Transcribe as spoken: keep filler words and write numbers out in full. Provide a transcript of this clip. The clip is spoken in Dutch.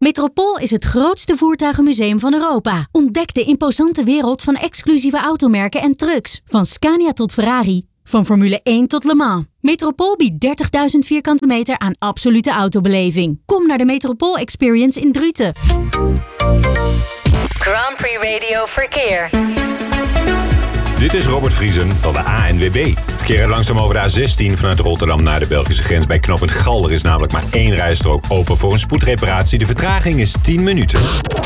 Metropool is het grootste voertuigenmuseum van Europa. Ontdek de imposante wereld van exclusieve automerken en trucks. Van Scania tot Ferrari. Van Formule één tot Le Mans. Metropool biedt dertigduizend vierkante meter aan absolute autobeleving. Kom naar de Metropool Experience in Druten. Grand Prix Radio Verkeer. Dit is Robert Vriesen van de A N W B. Verkeer rijdt langzaam over de A zestien vanuit Rotterdam naar de Belgische grens. Bij knooppunt Galder is namelijk maar één rijstrook open voor een spoedreparatie. De vertraging is tien minuten.